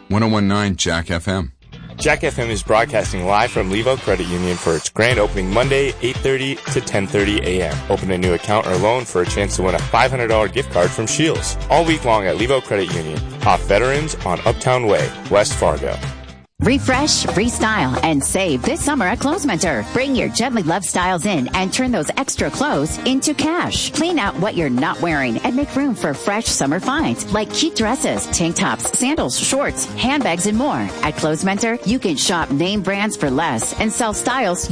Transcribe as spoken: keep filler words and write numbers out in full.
one oh one point nine Jack F M. Jack F M is broadcasting live from Levo Credit Union for its grand opening Monday, eight thirty to ten thirty a.m. Open a new account or loan for a chance to win a five hundred dollars gift card from Shields. All week long at Levo Credit Union, off Veterans on Uptown Way, West Fargo. Refresh, restyle, and save this summer at Clothes Mentor. Bring your gently loved styles in and turn those extra clothes into cash. Clean out what you're not wearing and make room for fresh summer finds like cute dresses, tank tops, sandals, shorts, handbags, and more. At Clothes Mentor, you can shop name brands for less and sell styles